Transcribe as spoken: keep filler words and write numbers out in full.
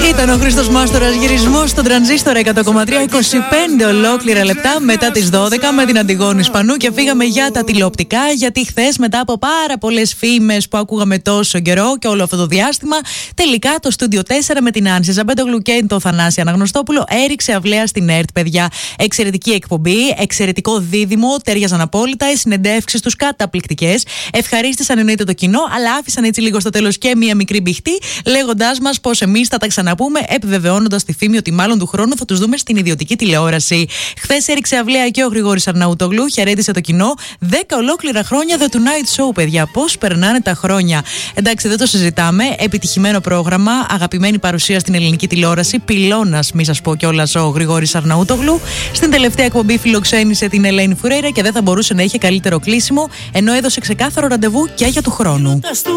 Ήταν ο Χρήστος Μάστορας, γυρισμός στον Τρανζίστορα εκατό κόμμα τρία, είκοσι πέντε ολόκληρα λεπτά μετά τις δώδεκα με την Αντιγόνη Σπανού και φύγαμε για τα τηλεοπτικά. Γιατί χθες, μετά από πάρα πολλές φήμες που ακούγαμε τόσο καιρό και όλο αυτό το διάστημα, τελικά το Στούντιο τέσσερα με την Άνση Ζαμπέντογλου και τον Θανάση Αναγνωστόπουλο έριξε αυλαία στην ΕΡΤ, παιδιά. Εξαιρετική εκπομπή, εξαιρετικό δίδυμο, τέριαζαν απόλυτα, οι συνεντεύξεις τους καταπληκτικές. Ευχαρίστησαν εννοείται το κοινό, αλλά άφησαν έτσι λίγο στο τέλος και μία μικρή μπιχτή, λέγοντάς μας πως εμείς θα τα ξαναπούμε, επιβεβαιώνοντας τη φήμη ότι μάλλον του χρόνου θα τους δούμε στην ιδιωτική τηλεόραση. Χθες έριξε αυλαία και ο Γρηγόρης Αρναούτογλου, χαιρέτησε το κοινό. Δέκα ολόκληρα χρόνια The Tonight Show, παιδιά. Πώς περνάνε τα χρόνια. Εντάξει, δεν το συζητάμε. Επιτυχημένο πρόγραμμα, αγαπημένη παρουσία στην ελληνική τηλεόραση. Πυλώνας, μη σας πω κιόλας, ο Γρηγόρης Αρναούτογλου. Στην τελευταία εκπομπή φιλοξένησε την Ελένη Φουρέιρα και δεν θα μπορούσε να είχε καλύτερο κλείσιμο, ενώ έδωσε ξεκάθαρο ραντεβού και για του χρόνου.